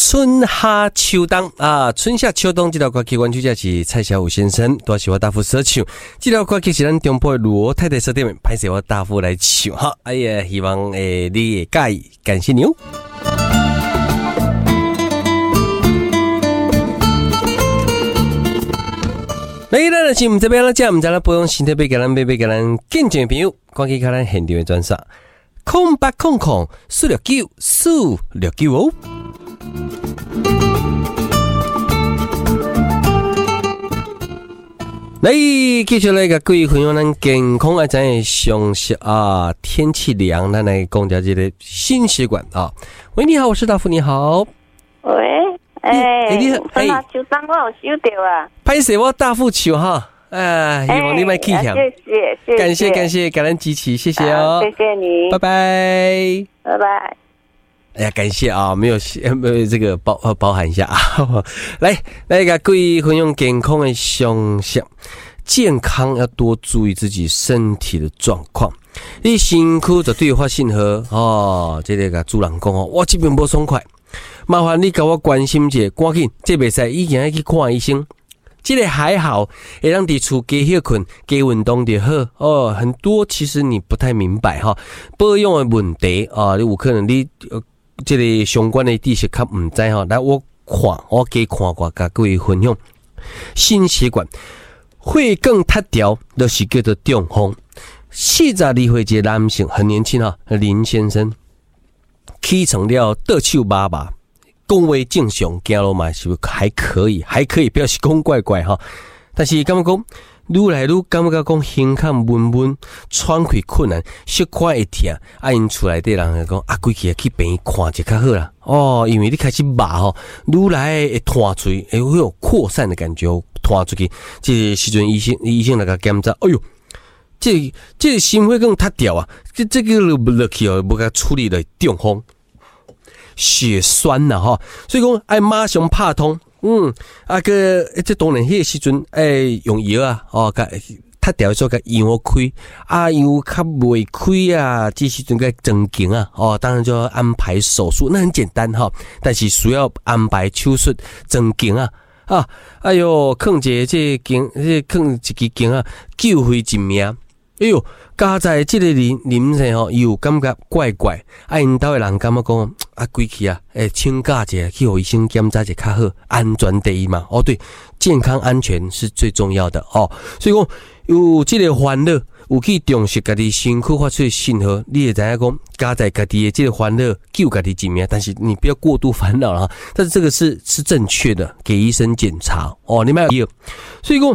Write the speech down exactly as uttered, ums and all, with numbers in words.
春夏秋冬啊，春夏秋冬这条歌曲原曲者是蔡小虎先生，都是我大夫所唱。这条歌曲是咱中部的罗太太所点的，拍摄我大夫来唱哈。哎呀，希望诶你会介意，感谢你哦。来，咱就是唔知要怎讲，唔知啦，不用身体要给咱，要要给咱见证的朋友，赶紧看咱现场的专线，空八空空四六九四六九哦。来，继续来个各位朋友，咱健康啊，咱常识啊，天气凉，咱来讲下这个心血管啊。喂，你好，我是大夫，你好。 喂。哎， 欸、你好， 春夏秋冬我有收到啊。 拍摄我大富球哈，哎，希望你卖气强。 谢谢，谢谢， 感谢感谢，感恩集齐，谢谢哦， 谢谢你， 拜拜， 拜拜。 哎呀，感谢啊，没有没有这个包包含一下啊。来来个各位朋友健康的常识，健康要多注意自己身体的状况。你辛苦就对发信号哦，这个个主人讲哦，我这边不爽快。麻烦你给我关心一下，赶紧，这袂使已经要去看医生。这个还好，会让伫厝加休困、加运动就好哦。很多其实你不太明白哈，保养的问题啊，你有可能你呃这个相关的知识较唔知哈。来，我看，我加看过，甲各位分享。心血管会更塌掉，就是叫做中风。四十二岁一个男性，很年轻哈，林先生。起床了，倒手麻麻，讲话正常，走路嘛是还可以，还可以，表示讲怪怪哈。但是感觉讲，愈来愈感觉讲胸腔闷闷，喘气困难，膝盖会痛。啊，因厝内底人讲啊，规气去病院看一较好啦。哦，因为你开始麻吼，愈来会拖出去，会有扩散的感觉，拖出去。这个时阵医生医生来个检查，哎呦！这这个心会更塌掉啊！这这个落去哦，无甲处理了中风、血栓呐、啊、哈，所以讲爱马上拍通，嗯，啊个这当然迄个时阵爱用药啊，哦，甲塌掉的时候甲药开，啊药较未开啊，这时阵甲增强啊，哦，当然就要安排手术，那很简单哈，但是需要安排手术增强啊。啊，哎哟，放一个这镜，这放一支镜啊，救回一命。哎哟，加在这个林林上吼，又感觉怪怪。啊，因兜的人感觉讲啊，规气啊，诶，请假一下去互医生检查一下较好，安全第一嘛。哦，对，健康安全是最重要的哦。所以讲有这个烦恼，有去重视家己身躯发出的信号，你会知影讲加在家己的这个烦恼救家己一命。但是你不要过度烦恼了哈。但是这个是是正确的，给医生检查哦。你买药，所以讲。